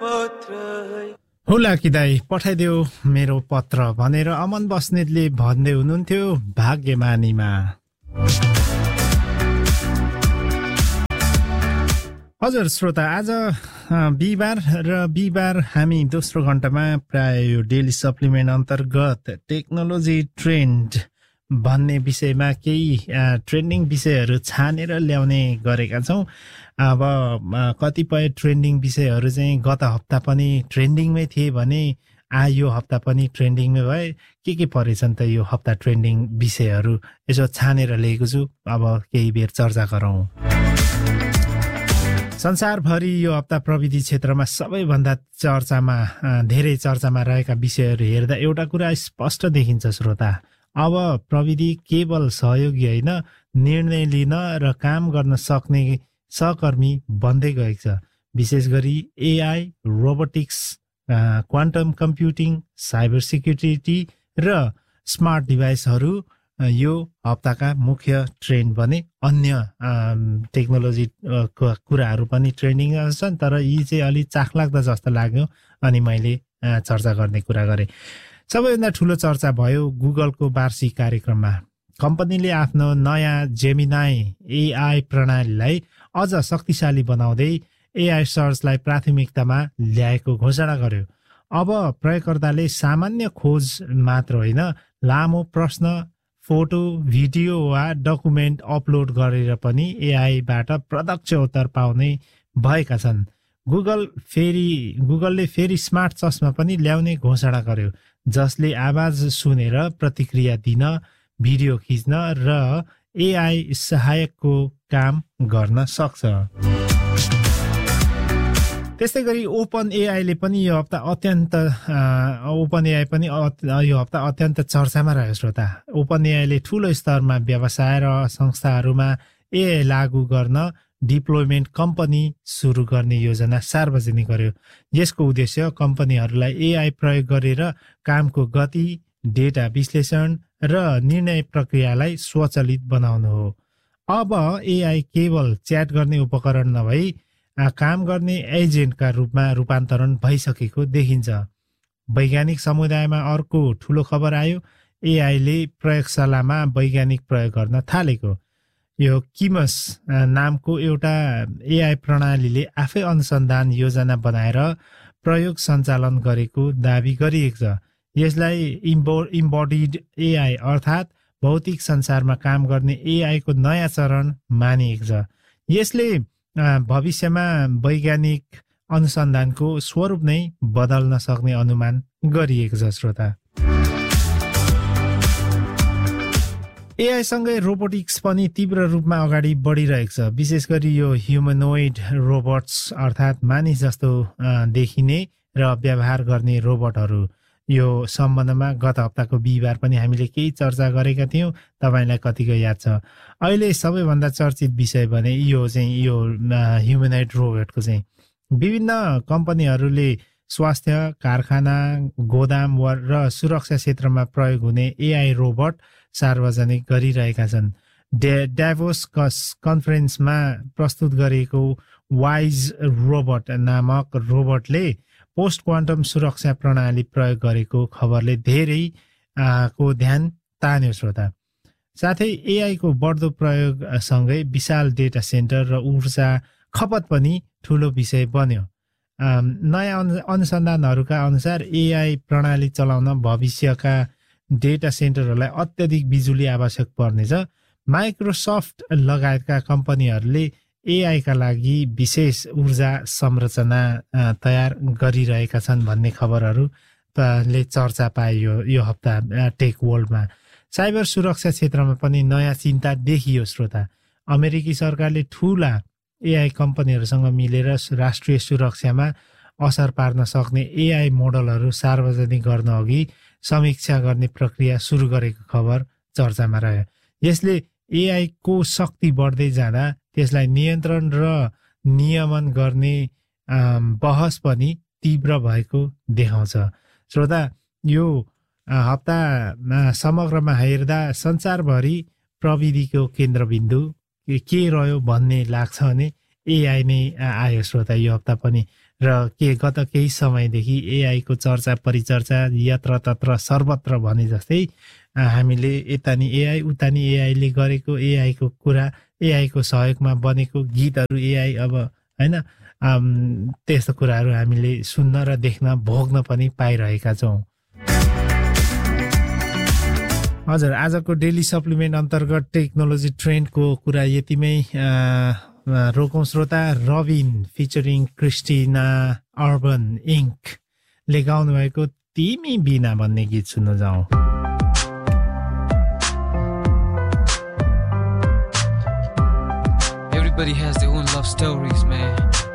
होला कि दाई पठाइदेऊ मेरो पत्र भनेर अमन बस्नेतले भन्दै हुनुहुन्थ्यो भाग्यमानीमा। हजुर श्रोता, आज बिहिबार हामी दोस्रो घण्टामा प्राय यो डेली सप्लिमेन्ट अन्तर्गत टेक्नोलोजी ट्रेन्ड भन्ने विषयमा केही ट्रेन्डिङ विषयहरू छानेर ल्याउने गरेका छौँ। अब कतिपय ट्रेन्डिङ विषयहरू चाहिँ गत हप्ता पनि ट्रेन्डिङमै थिए भने यो हप्ता पनि ट्रेन्डिङमै भए। के परेछन् त यो हप्ता ट्रेन्डिङ विषयहरू यसो छानेर ल्याएको छु, अब केही बेर चर्चा गरौँ। संसारभरि यो हप्ता प्रविधि क्षेत्रमा सबैभन्दा धेरै चर्चामा रहेका विषयहरू हेर्दा एउटा कुरा स्पष्ट देखिन्छ श्रोता, अब प्रविधि केवल सहयोगी होइन, निर्णय लिन र काम गर्न सक्ने सहकर्मी बन्दै गएको छ। विशेष गरी AI, robotics, quantum computing, cyber security र स्मार्ट डिभाइसहरू यो हप्ताका मुख्य ट्रेन्ड बने। अन्य टेक्नोलोजी कुराहरू पनि ट्रेन्डिङमा छन्, तर यी चाहिँ अलि चाखलाग्दा जस्तो लाग्यो अनि मैले चर्चा गर्ने कुरा गरेँ। सबैभन्दा ठुलो चर्चा भयो गुगलको वार्षिक कार्यक्रममा। कम्पनीले आफ्नो नयाँ जेमिनाई एआई प्रणालीलाई अझ शक्तिशाली बनाउँदै एआई सर्चलाई प्राथमिकतामा ल्याएको घोषणा गर्यो। अब प्रयोगकर्ताले सामान्य खोज मात्र होइन, लामो प्रश्न, फोटो, भिडियो वा डकुमेन्ट अपलोड गरेर पनि एआईबाट प्रत्यक्ष उत्तर पाउने भएका छन्। गुगलले फेरि स्मार्ट चस्मा पनि ल्याउने घोषणा गर्यो, जसले आवाज सुनेर प्रतिक्रिया दिन, भिडियो खिच्न र एआई सहायकको काम गर्न सक्छ। त्यस्तै गरी ओपन एआईले पनि यो हप्ता अत्यन्त चर्चामा रह्यो श्रोता। ओपन एआईले ठुलो स्तरमा व्यवसाय र संस्थाहरूमा एआई लागू गर्न डिप्लोयमेन्ट कम्पनी सुरु गर्ने योजना सार्वजनिक गर्यो। यसको उद्देश्य कम्पनीहरूलाई एआई प्रयोग गरेर कामको गति, डेटा विश्लेषण र निर्णय प्रक्रियालाई स्वचालित बनाउनु हो। अब एआई केवल च्याट गर्ने उपकरण नभई काम गर्ने एजेन्टका रूपमा रूपान्तरण भइसकेको देखिन्छ। वैज्ञानिक समुदायमा अर्को ठुलो खबर आयो, एआईले प्रयोगशालामा वैज्ञानिक प्रयोग गर्न थालेको। यो किमस नामको एउटा एआई प्रणालीले आफै अनुसन्धान योजना बनाएर प्रयोग सञ्चालन गरेको दावी गरिएको छ। यसलाई इम्बोडिड एआई अर्थात् भौतिक संसारमा काम गर्ने एआईको नयाँ चरण मानिएको छ। यसले भविष्यमा वैज्ञानिक अनुसन्धानको स्वरूप नै बदल्न सक्ने अनुमान गरिएको छ श्रोता। एआईसँगै रोबोटिक्स पनि तीव्र रूपमा अगाडि बढिरहेको छ। विशेष गरी यो ह्युमनोइड रोबोट्स अर्थात् मानिस जस्तो देखिने र व्यवहार गर्ने रोबोटहरू, यो सम्बन्धमा गत हप्ताको बिहिबार पनि हामीले केही चर्चा गरेका थियौँ, तपाईँलाई कतिको याद छ। अहिले सबैभन्दा चर्चित विषय भने यो ह्युमनोइड रोबोटको चाहिँ विभिन्न कम्पनीहरूले स्वास्थ्य, कारखाना, गोदाम र सुरक्षा क्षेत्रमा प्रयोग हुने एआई रोबोट सार्वजनिक गरिरहेका छन्। डाभोस कन्फरेन्समा प्रस्तुत गरेको वाइज रोबोट नामक रोबोटले पोस्ट क्वान्टम सुरक्षा प्रणाली प्रयोग गरेको खबरले धेरै को ध्यान तान्यो श्रोता। साथै एआईको बढ्दो प्रयोगसँगै विशाल डेटा सेन्टर र ऊर्जा खपत पनि ठुलो विषय बन्यो। नयाँ अनुसन्धानहरूका अनुसार एआई प्रणाली चलाउन भविष्यका डेटा सेन्टरहरूलाई अत्यधिक बिजुली आवश्यक पर्नेछ। माइक्रोसफ्ट लगायतका कम्पनीहरूले एआईका लागि विशेष ऊर्जा संरचना तयार गरिरहेका छन् भन्ने खबरहरूले चर्चा पाइयो यो हप्ता टेक वर्ल्डमा। साइबर सुरक्षा क्षेत्रमा पनि नयाँ चिन्ता देखियो श्रोता। अमेरिकी सरकारले ठूला एआई कम्पनीहरूसँग मिलेर राष्ट्रिय सुरक्षामा असर पार्न सक्ने एआई मोडलहरू सार्वजनिक गर्न अघि समीक्षा गर्ने प्रक्रिया सुरु गरेको खबर चर्चामा रह्यो। यसले एआई को शक्ति बढ्दै जाँदा त्यसलाई नियन्त्रण र नियमन गर्ने बहस पनि तीव्र भएको देखाउँछ श्रोता। यो हप्ता समग्रमा हेर्दा संसारभरि प्रविधिको केन्द्रबिन्दु के रह्यो भन्ने लाग्छ भने एआई नै आयो श्रोता यो हप्ता पनि। र गत केही समयदेखि एआई को चर्चा परिचर्चा यत्रतत्र सर्वत्र भने जस्तै हामीले यतानी एआई उतानी एआई ले गरेको एआई को कुरा एआई को सहयोगमा बनेको गीतहरू एआई अब हैन त्यस्तो कुराहरू हामीले सुन्न र देख्न भोग्न पनि पाइरहेका छौं हजुर आजको डेली सप्लिमेन्ट अन्तर्गत टेक्नोलोजी ट्रेन्डको कुरा यतिमै रोकौं श्रोता Rabin featuring Christina urban ink ले गाउनु भएको तिमी बिना भन्ने गीत सुन्न जाऊ Everybody has their own love stories, man.